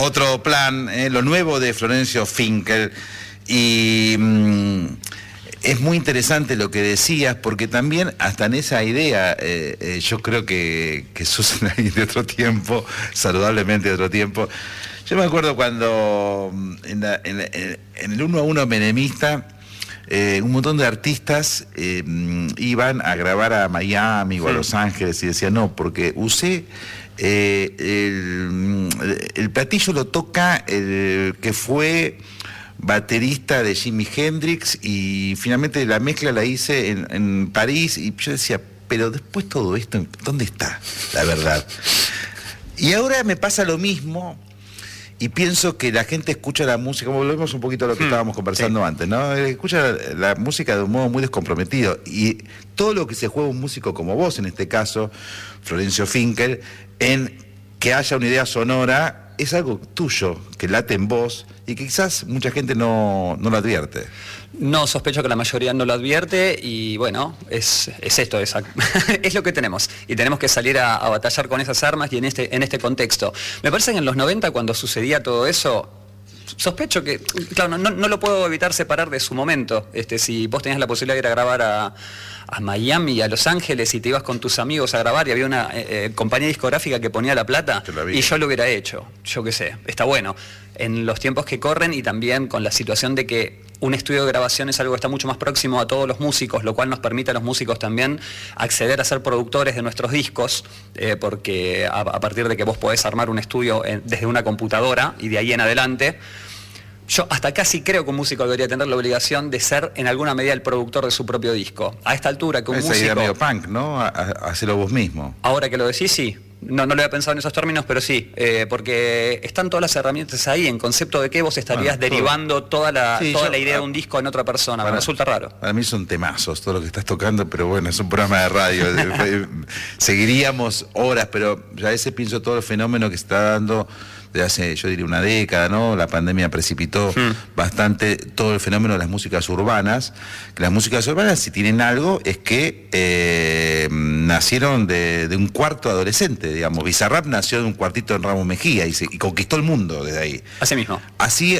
otro plan, lo nuevo de Florencio Finkel. Y es muy interesante lo que decías, porque también hasta en esa idea, yo creo que Susan ahí de otro tiempo, saludablemente de otro tiempo. Yo me acuerdo cuando en el 1 a 1 menemista, un montón de artistas iban a grabar a Miami o a Los Ángeles y decían, no, porque usé el platillo lo toca el que fue baterista de Jimi Hendrix, y finalmente la mezcla la hice en París, y yo decía, pero después todo esto, ¿dónde está la verdad? Y ahora me pasa lo mismo, y pienso que la gente escucha la música, como volvemos un poquito a lo que estábamos conversando antes, ¿no? Escucha la música de un modo muy descomprometido, y todo lo que se juega un músico como vos, en este caso, Florencio Finkel, en que haya una idea sonora, es algo tuyo, que late en vos, y que quizás mucha gente no lo advierte. No, sospecho que la mayoría no lo advierte, y bueno, es esto, es lo que tenemos, y tenemos que salir a batallar con esas armas y en este contexto. Me parece que en los 90, cuando sucedía todo eso, sospecho que, claro, no lo puedo evitar separar de su momento. Si vos tenías la posibilidad de ir a grabar a Miami, a Los Ángeles, y te ibas con tus amigos a grabar, y había una compañía discográfica que ponía la plata, y yo lo hubiera hecho, yo qué sé, está bueno. En los tiempos que corren, y también con la situación de que un estudio de grabación es algo que está mucho más próximo a todos los músicos, lo cual nos permite a los músicos también acceder a ser productores de nuestros discos, porque a partir de que vos podés armar un estudio desde una computadora y de ahí en adelante, yo hasta casi creo que un músico debería tener la obligación de ser en alguna medida el productor de su propio disco. A esta altura que un músico... Esa idea medio punk, ¿no? Hacerlo vos mismo. Ahora que lo decís, sí. No lo había pensado en esos términos, pero sí, porque están todas las herramientas ahí, en concepto de que vos estarías derivando toda la idea de un disco en otra persona. Me resulta raro. Para mí son temazos todo lo que estás tocando, pero bueno, es un programa de radio. Seguiríamos horas, pero ya a veces pienso todo el fenómeno que se está dando de hace, yo diría, una década, ¿no? La pandemia precipitó bastante todo el fenómeno de las músicas urbanas. Que las músicas urbanas, si tienen algo, es que nacieron de un cuarto adolescente, digamos. Bizarrap nació de un cuartito en Ramos Mejía y conquistó el mundo desde ahí. Así mismo. Así,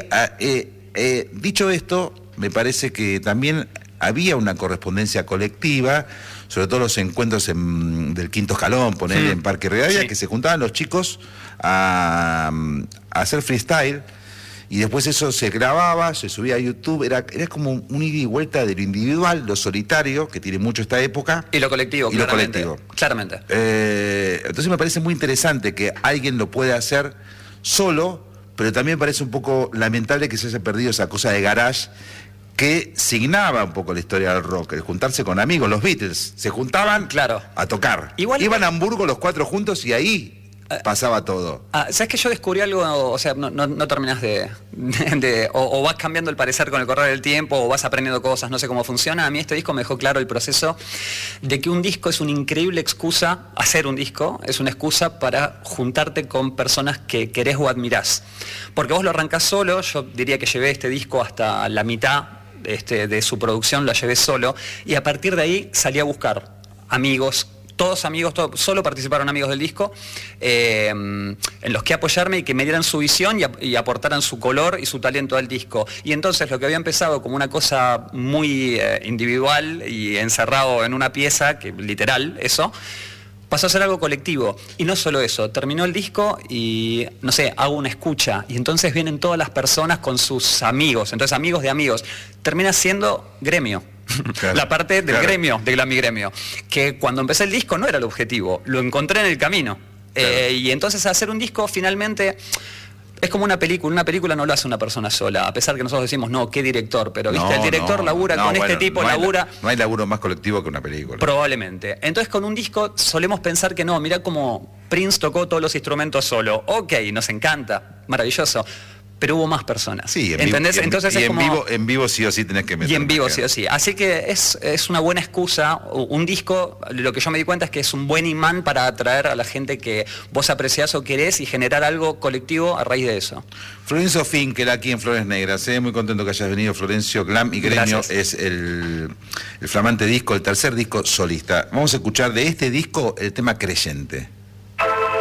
dicho esto, me parece que también había una correspondencia colectiva, sobre todo los encuentros del Quinto Escalón, poner en Parque Rivadavia, que se juntaban los chicos a hacer freestyle, y después eso se grababa, se subía a YouTube, era como un ida y vuelta de lo individual, lo solitario, que tiene mucho esta época, y lo colectivo, claramente. Entonces me parece muy interesante que alguien lo pueda hacer solo, pero también me parece un poco lamentable que se haya perdido esa cosa de garage que signaba un poco la historia del rock, el juntarse con amigos. Los Beatles se juntaban a tocar. Iban a Hamburgo los cuatro juntos y ahí pasaba todo. ¿Sabes que yo descubrí algo? O sea, no terminás o vas cambiando el parecer con el correr del tiempo, o vas aprendiendo cosas, no sé cómo funciona. A mí este disco me dejó claro el proceso de que un disco es una increíble excusa, hacer un disco es una excusa para juntarte con personas que querés o admirás. Porque vos lo arrancás solo, yo diría que llevé este disco hasta la mitad de su producción, la llevé solo, y a partir de ahí salí a buscar amigos, todos solo participaron amigos del disco, en los que apoyarme y que me dieran su visión y aportaran su color y su talento al disco. Y entonces lo que había empezado como una cosa muy individual y encerrado en una pieza, que literal, eso, pasó a ser algo colectivo. Y no solo eso, terminó el disco y, no sé, hago una escucha, y entonces vienen todas las personas con sus amigos, entonces amigos de amigos, termina siendo gremio. Claro, la parte del gremio, del Glamigremio, que cuando empecé el disco no era el objetivo, lo encontré en el camino. Y entonces hacer un disco finalmente es como una película no lo hace una persona sola, a pesar que nosotros decimos, no, qué director, pero viste, el director labura con este tipo, labura... No hay laburo más colectivo que una película. Probablemente. Entonces con un disco solemos pensar que no, mirá como Prince tocó todos los instrumentos solo. Ok, nos encanta, maravilloso. Pero hubo más personas. Sí, ¿entendés? Entonces es como... en vivo sí o sí tenés que meter. Y en vivo sí o sí. Así que es una buena excusa. Un disco, lo que yo me di cuenta es que es un buen imán para atraer a la gente que vos apreciás o querés y generar algo colectivo a raíz de eso. Florencio Finkel, aquí en Flores Negras. Muy contento que hayas venido, Florencio. Glam y Gremio. Gracias. Es el flamante disco, el tercer disco solista. Vamos a escuchar de este disco el tema Creyente.